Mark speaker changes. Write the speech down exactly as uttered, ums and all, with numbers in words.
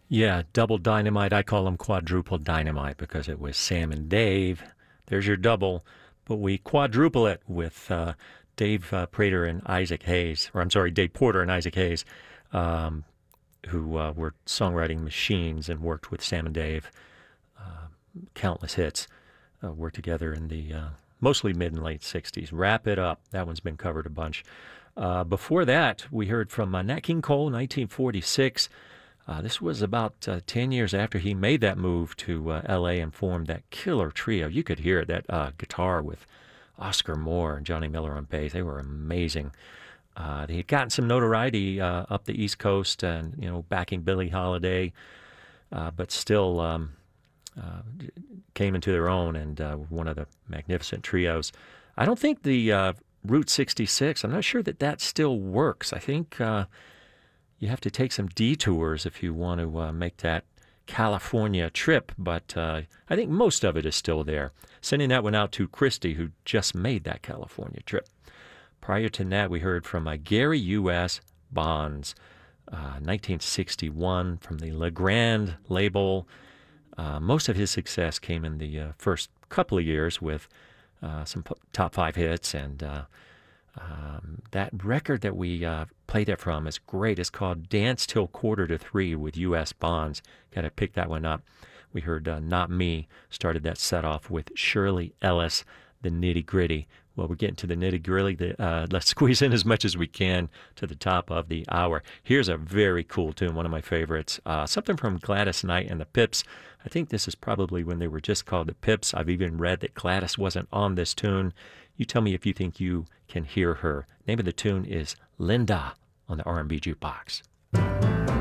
Speaker 1: Yeah, double dynamite. I call them quadruple dynamite because it was Sam and Dave. There's your double, but we quadruple it with uh, Dave uh, Prater and Isaac Hayes, or I'm sorry, Dave Porter and Isaac Hayes, um, who uh, were songwriting machines and worked with Sam and Dave. Uh, countless hits. Uh, worked together in the uh, mostly mid and late sixties. Wrap It Up. That one's been covered a bunch. Uh, before that, we heard from uh, Nat King Cole, nineteen forty-six. Uh, this was about uh, ten years after he made that move to uh, L A and formed that killer trio. You could hear that uh, guitar with Oscar Moore and Johnny Miller on bass. They were amazing. Uh, they had gotten some notoriety uh, up the East Coast and, you know, backing Billie Holiday, uh, but still um, uh, came into their own and uh, one of the magnificent trios. I don't think the uh, Route sixty-six, I'm not sure that that still works. I think... Uh, You have to take some detours if you want to uh, make that California trip, but uh, I think most of it is still there. Sending that one out to Christy, who just made that California trip. Prior to that, we heard from uh, Gary U S. Bonds, uh, nineteen sixty-one, from the Le Grand label. Uh, most of his success came in the uh, first couple of years with uh, some p- top five hits, and uh, Um, that record that we uh, played it from is great. It's called Dance Till Quarter to Three with U S. Bonds. Got to pick that one up. We heard uh, Not Me started that set off with Shirley Ellis, The Nitty Gritty. Well, we're getting to the nitty gritty. Uh, let's squeeze in as much as we can to the top of the hour. Here's a very cool tune, one of my favorites. Uh, something from Gladys Knight and the Pips. I think this is probably when they were just called the Pips. I've even read that Gladys wasn't on this tune. You tell me if you think you can hear her. Name of the tune is Linda on the R and B Jukebox.